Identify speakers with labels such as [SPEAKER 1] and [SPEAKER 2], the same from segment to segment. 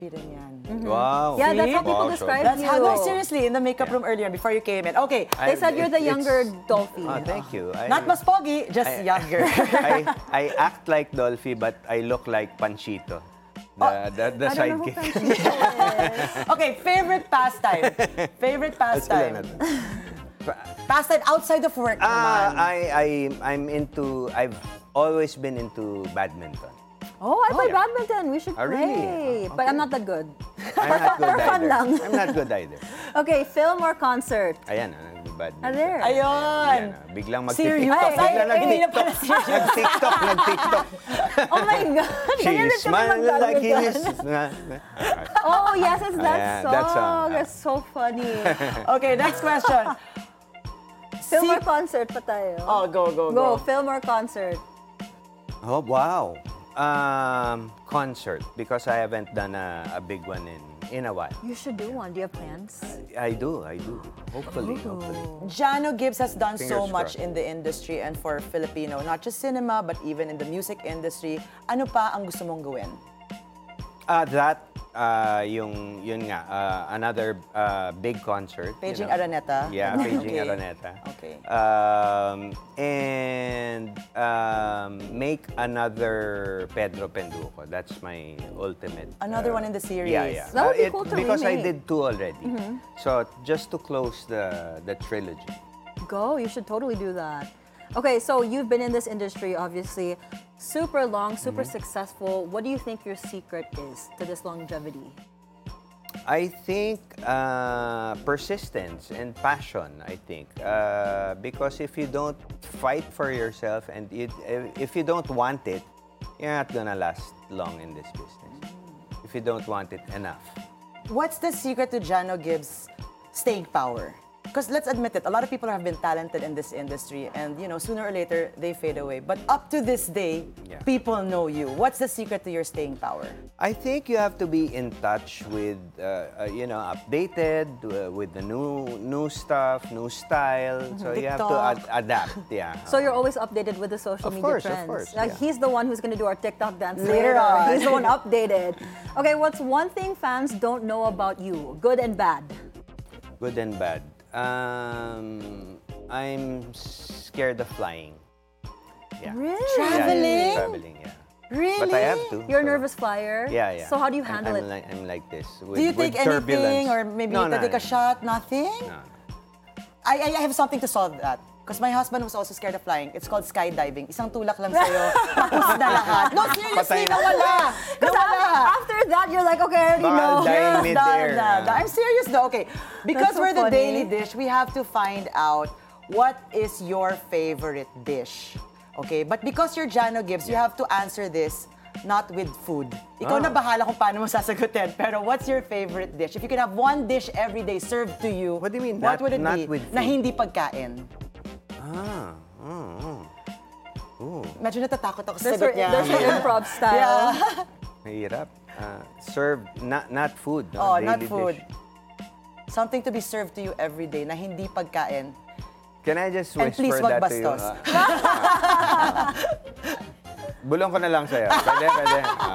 [SPEAKER 1] rin yan.
[SPEAKER 2] Wow.
[SPEAKER 3] Yeah, that's how
[SPEAKER 1] See?
[SPEAKER 3] people
[SPEAKER 2] Wow,
[SPEAKER 3] describe
[SPEAKER 1] That's
[SPEAKER 3] you.
[SPEAKER 1] how, no, seriously, in the makeup room earlier, before you came in. Okay,
[SPEAKER 3] They said you're the
[SPEAKER 2] It's-
[SPEAKER 3] younger Dolphy.
[SPEAKER 2] Oh, thank you.
[SPEAKER 1] not mas pogi, just younger.
[SPEAKER 2] I act like Dolphy, but I look like Panchito. The
[SPEAKER 3] I don't know who
[SPEAKER 2] sidekick.
[SPEAKER 3] Panchito is.
[SPEAKER 1] Okay, favorite pastime. Favorite pastime. Pastime outside of work naman.
[SPEAKER 2] I've always been into badminton.
[SPEAKER 3] Oh, I play
[SPEAKER 2] yeah.
[SPEAKER 3] badminton. We should
[SPEAKER 2] Oh,
[SPEAKER 3] play.
[SPEAKER 2] really?
[SPEAKER 3] But I'm not that good.
[SPEAKER 2] I'm not good
[SPEAKER 3] For fun
[SPEAKER 2] either.
[SPEAKER 3] lang.
[SPEAKER 2] I'm not good either.
[SPEAKER 3] Okay, film or concert?
[SPEAKER 2] Ayan, badminton.
[SPEAKER 3] There.
[SPEAKER 1] Ayun.
[SPEAKER 2] Biglang
[SPEAKER 1] Serious?
[SPEAKER 2] mag-TikTok.
[SPEAKER 1] Ay,
[SPEAKER 2] Biglang
[SPEAKER 1] hindi na pala
[SPEAKER 2] nag-TikTok. Nag-TikTok.
[SPEAKER 3] Oh my God. Ganyan
[SPEAKER 2] She
[SPEAKER 3] din kami
[SPEAKER 2] smiled like he
[SPEAKER 3] mag-badminton.
[SPEAKER 2] is.
[SPEAKER 3] Oh, yes, it's that
[SPEAKER 2] Ayan,
[SPEAKER 3] song.
[SPEAKER 2] that song.
[SPEAKER 3] That's so funny.
[SPEAKER 1] Okay, next question.
[SPEAKER 3] Film or concert pa tayo?
[SPEAKER 1] Oh, go.
[SPEAKER 3] Go, film or concert?
[SPEAKER 2] Oh, wow. Concert, because I haven't done a big one in a while.
[SPEAKER 3] You should do one. Do you have plans?
[SPEAKER 2] I do. Hopefully.
[SPEAKER 1] Jano Gibbs has done so
[SPEAKER 2] Fingers
[SPEAKER 1] much
[SPEAKER 2] crossed.
[SPEAKER 1] in the industry and for Filipino, not just cinema, but even in the music industry. Ano pa ang gusto mong gawin?
[SPEAKER 2] Yun nga, another big concert.
[SPEAKER 1] Paging Araneta?
[SPEAKER 2] Yeah, Paging
[SPEAKER 1] Okay.
[SPEAKER 2] Araneta.
[SPEAKER 1] Okay.
[SPEAKER 2] And make another Pedro Penduko. That's my ultimate.
[SPEAKER 1] Another one in the series.
[SPEAKER 2] Yeah.
[SPEAKER 3] That would be cool to
[SPEAKER 2] because I
[SPEAKER 3] remake.
[SPEAKER 2] did two already. So just to close the trilogy.
[SPEAKER 3] Go, you should totally do that. Okay, so you've been in this industry, obviously, super long, super successful. What do you think your secret is to this longevity?
[SPEAKER 2] I think persistence and passion, I think. Because if you don't fight for yourself and if you don't want it, you're not gonna last long in this business. If you don't want it enough.
[SPEAKER 1] What's the secret to Jano Gibbs' staying power? Because let's admit it, a lot of people have been talented in this industry and, sooner or later, they fade away. But up to this day,
[SPEAKER 2] Yeah.
[SPEAKER 1] people know you. What's the secret to your staying power?
[SPEAKER 2] I think you have to be in touch with, updated with the new stuff, new style. So you have to
[SPEAKER 1] TikTok.
[SPEAKER 2] adapt. Yeah.
[SPEAKER 3] So you're always updated with the social
[SPEAKER 2] Of
[SPEAKER 3] media
[SPEAKER 2] course, of
[SPEAKER 3] trends.
[SPEAKER 2] course,
[SPEAKER 3] Like,
[SPEAKER 2] yeah.
[SPEAKER 3] he's the one who's going to do our TikTok dance
[SPEAKER 1] Later
[SPEAKER 3] later.
[SPEAKER 1] on.
[SPEAKER 3] He's the one updated. Okay, what's one thing fans don't know about you, good and bad?
[SPEAKER 2] Good and bad. I'm scared of flying. Yeah.
[SPEAKER 3] Really?
[SPEAKER 1] Traveling?
[SPEAKER 2] Traveling, yeah.
[SPEAKER 1] Really?
[SPEAKER 2] But I have to.
[SPEAKER 3] You're a
[SPEAKER 2] so-
[SPEAKER 3] nervous flyer?
[SPEAKER 2] Yeah.
[SPEAKER 3] So how do you handle it?
[SPEAKER 2] I'm like this. With,
[SPEAKER 1] Do you
[SPEAKER 2] with
[SPEAKER 1] take anything
[SPEAKER 2] turbulence.
[SPEAKER 1] or maybe
[SPEAKER 2] No,
[SPEAKER 1] take a
[SPEAKER 2] no.
[SPEAKER 1] shot? Nothing?
[SPEAKER 2] No.
[SPEAKER 1] I have something to solve that. Because my husband was also scared of flying. It's called skydiving. Isang tulak lang sa'yo. Tapos na lahat. No, seriously,
[SPEAKER 2] Patay na.
[SPEAKER 1] nawala.
[SPEAKER 3] Because
[SPEAKER 1] Nawala.
[SPEAKER 3] after that, you're like, okay, I already
[SPEAKER 2] Baka
[SPEAKER 3] know.
[SPEAKER 2] die
[SPEAKER 1] Yes,
[SPEAKER 2] mid-air.
[SPEAKER 1] I'm serious though. Okay. Because
[SPEAKER 3] That's so
[SPEAKER 1] we're the
[SPEAKER 3] funny.
[SPEAKER 1] Daily Dish, we have to find out what is your favorite dish. Okay? But because you're Jano Gibbs, you have to answer this not with food. Ikaw na bahala kung paano mo sasagutin. Pero what's your favorite dish? If you could have one dish every day served to you,
[SPEAKER 2] What do you mean,
[SPEAKER 1] what would it
[SPEAKER 2] not
[SPEAKER 1] be?
[SPEAKER 2] with
[SPEAKER 1] Na
[SPEAKER 2] food?
[SPEAKER 1] hindi pagkain.
[SPEAKER 2] Ooh,
[SPEAKER 1] Medyo natatakot ako sa
[SPEAKER 3] There's
[SPEAKER 1] sagot
[SPEAKER 3] her,
[SPEAKER 1] niya.
[SPEAKER 3] there's her improv style.
[SPEAKER 1] Yeah.
[SPEAKER 2] mahirap. Served, not food. No?
[SPEAKER 1] Oh,
[SPEAKER 2] Daily
[SPEAKER 1] not food.
[SPEAKER 2] dish.
[SPEAKER 1] Something to be served to you every day na hindi pagkain.
[SPEAKER 2] Can I just
[SPEAKER 1] And
[SPEAKER 2] whisper
[SPEAKER 1] please, wag
[SPEAKER 2] that to you?
[SPEAKER 1] bastos.
[SPEAKER 2] Bulong ko na lang sa'yo. Pwede.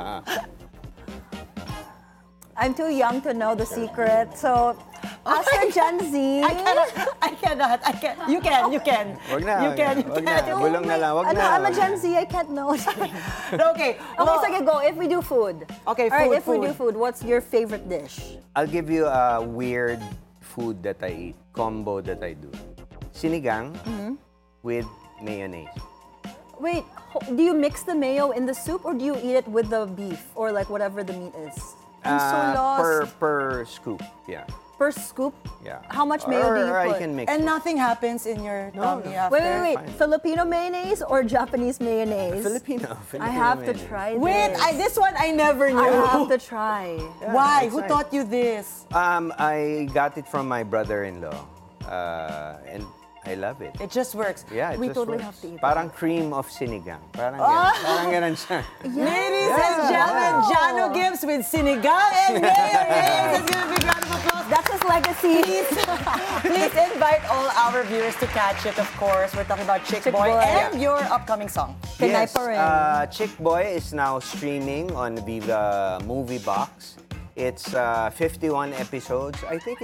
[SPEAKER 3] I'm too young to know the secret, so ask your Gen Z.
[SPEAKER 1] I cannot. You can.
[SPEAKER 2] Wag na.
[SPEAKER 1] You can.
[SPEAKER 2] Wag na. Bulong na lang. Wag
[SPEAKER 3] Ano,
[SPEAKER 2] na.
[SPEAKER 3] I'm a Gen Z, I can't know.
[SPEAKER 1] Okay.
[SPEAKER 3] Okay, sige, go. If we do food.
[SPEAKER 1] Okay,
[SPEAKER 3] All right,
[SPEAKER 1] food,
[SPEAKER 3] if we
[SPEAKER 1] food.
[SPEAKER 3] do food, what's your favorite dish?
[SPEAKER 2] I'll give you a weird food that I eat, combo that I do. Sinigang with mayonnaise.
[SPEAKER 3] Wait, do you mix the mayo in the soup or do you eat it with the beef or like whatever the meat is?
[SPEAKER 1] I'm so lost.
[SPEAKER 2] Per scoop, yeah.
[SPEAKER 3] Per scoop?
[SPEAKER 2] Yeah.
[SPEAKER 3] How much mayo do you
[SPEAKER 2] Or I
[SPEAKER 3] put?
[SPEAKER 2] can mix
[SPEAKER 1] And
[SPEAKER 2] it.
[SPEAKER 1] nothing happens in your tummy after.
[SPEAKER 3] Wait.
[SPEAKER 2] Fine.
[SPEAKER 3] Filipino mayonnaise or Japanese mayonnaise?
[SPEAKER 2] Filipino
[SPEAKER 3] I have to
[SPEAKER 2] mayonnaise.
[SPEAKER 3] try this.
[SPEAKER 1] Wait, this one I never knew.
[SPEAKER 3] I have to try.
[SPEAKER 1] Why?
[SPEAKER 2] that's
[SPEAKER 1] Who
[SPEAKER 2] nice.
[SPEAKER 1] taught you this?
[SPEAKER 2] I got it from my brother-in-law. And I love it.
[SPEAKER 1] It just works.
[SPEAKER 2] Yeah, it
[SPEAKER 3] We
[SPEAKER 2] just
[SPEAKER 3] totally
[SPEAKER 2] works.
[SPEAKER 3] have to eat
[SPEAKER 2] Parang cream of sinigang. Parang ganun siya.
[SPEAKER 1] Ladies and gentlemen, Jano Gibbs with sinigang and mayonnaise. Let's give a big round of applause.
[SPEAKER 3] That's his legacy.
[SPEAKER 1] Please invite all our viewers to catch it, of course. We're talking about Chick
[SPEAKER 3] Chick
[SPEAKER 1] Boy
[SPEAKER 3] Boy.
[SPEAKER 1] and your upcoming song.
[SPEAKER 3] Pinay
[SPEAKER 2] Yes,
[SPEAKER 3] pa rin.
[SPEAKER 2] Chick Boy is now streaming on Viva Movie Box. It's 51 episodes. I think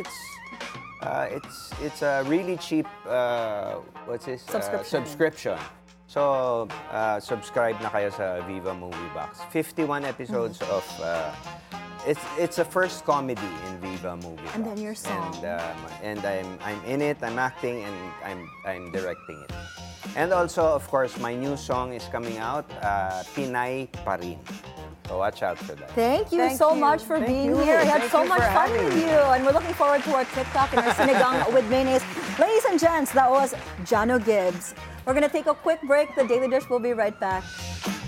[SPEAKER 2] it's a really cheap what's this subscription. So subscribe na kayo sa Viva Movie Box. 51 episodes of it's a first comedy in Viva Movie Box.
[SPEAKER 3] And then your song.
[SPEAKER 2] And I'm in it. I'm acting and I'm directing it. And also, of course, my new song is coming out, Pinay Pa Rin. So watch out for that.
[SPEAKER 3] Thank you
[SPEAKER 1] Thank
[SPEAKER 3] so
[SPEAKER 1] you.
[SPEAKER 3] much for
[SPEAKER 1] Thank
[SPEAKER 3] being
[SPEAKER 1] you.
[SPEAKER 3] here. I had
[SPEAKER 1] Thank
[SPEAKER 3] so
[SPEAKER 1] you
[SPEAKER 3] much
[SPEAKER 1] for
[SPEAKER 3] fun
[SPEAKER 1] having
[SPEAKER 3] with
[SPEAKER 1] me.
[SPEAKER 3] you. And we're looking forward to our TikTok and our sinigang with mayonnaise. Ladies and gents, that was Jano Gibbs. We're going to take a quick break. The Daily Dish will be right back.